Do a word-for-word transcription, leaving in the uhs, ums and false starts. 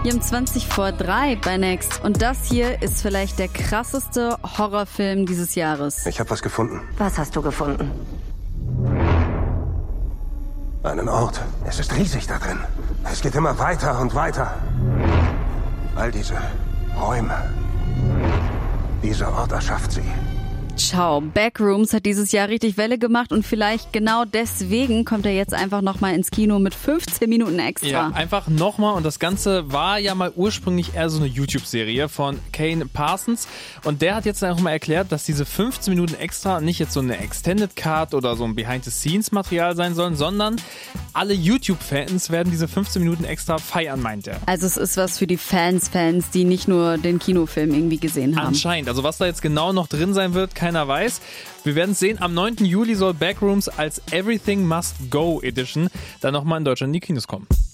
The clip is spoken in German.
Hier um zwanzig vor drei bei Next. Und das hier ist vielleicht der krasseste Horrorfilm dieses Jahres. Ich habe was gefunden. Was hast du gefunden? Einen Ort. Es ist riesig da drin. Es geht immer weiter und weiter. All diese Räume. Dieser Ort erschafft sie. Ciao. Backrooms hat dieses Jahr richtig Welle gemacht und vielleicht genau deswegen kommt er jetzt einfach nochmal ins Kino mit fünfzehn Minuten extra. Ja, einfach nochmal. Und das Ganze war ja mal ursprünglich eher so eine YouTube-Serie von Kane Parsons. Und der hat jetzt einfach mal erklärt, dass diese fünfzehn Minuten extra nicht jetzt so eine Extended Cut oder so ein Behind-the-Scenes-Material sein sollen, sondern alle YouTube-Fans werden diese fünfzehn Minuten extra feiern, meint er. Also es ist was für die Fans-Fans, die nicht nur den Kinofilm irgendwie gesehen haben. Anscheinend. Also was da jetzt genau noch drin sein wird, keiner weiß. Wir werden es sehen. Am neunten Juli soll Backrooms als Everything Must Go Edition dann nochmal in Deutschland in die Kinos kommen.